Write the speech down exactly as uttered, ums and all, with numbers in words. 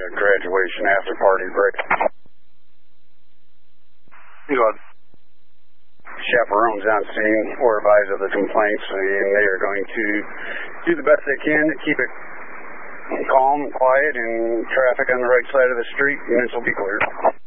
graduation after party break. Go ahead. Chaperones on scene or advise of the complaints, and they are going to do the best they can to keep it calm and quiet and traffic on the right side of the street, and this will be clear.